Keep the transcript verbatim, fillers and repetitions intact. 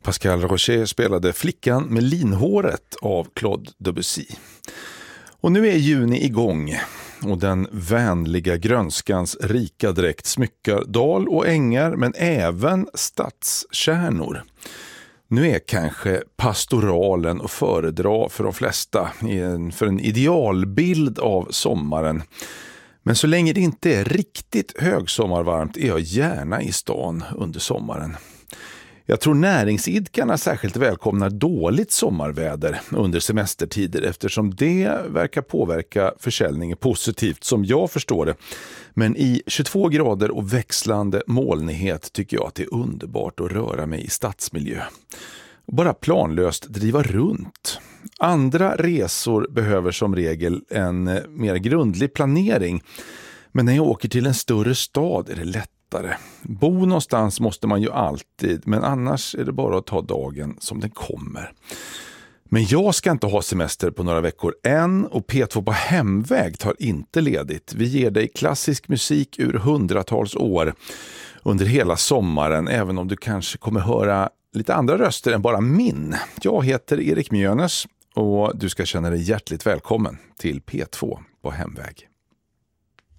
Pascal Rocher spelade Flickan med linhåret av Claude Debussy. Och nu är juni igång och den vänliga grönskans rika dräkt smyckar dal och ängar, men även stadskärnor. Nu är kanske pastoralen att föredra för de flesta för en idealbild av sommaren. Men så länge det inte är riktigt högsommarvarmt är jag gärna i stan under sommaren. Jag tror näringsidkarna särskilt välkomnar dåligt sommarväder under semestertider eftersom det verkar påverka försäljningen positivt som jag förstår det. Men i tjugotvå grader och växlande molnighet tycker jag att det är underbart att röra mig i stadsmiljö. Bara planlöst driva runt. Andra resor behöver som regel en mer grundlig planering. Men när jag åker till en större stad är det lätt. Bo någonstans måste man ju alltid, men annars är det bara att ta dagen som den kommer. Men jag ska inte ha semester på några veckor än och P två på hemväg tar inte ledigt. Vi ger dig klassisk musik ur hundratals år under hela sommaren, även om du kanske kommer höra lite andra röster än bara min. Jag heter Erik Mjönes och du ska känna dig hjärtligt välkommen till P två på hemväg.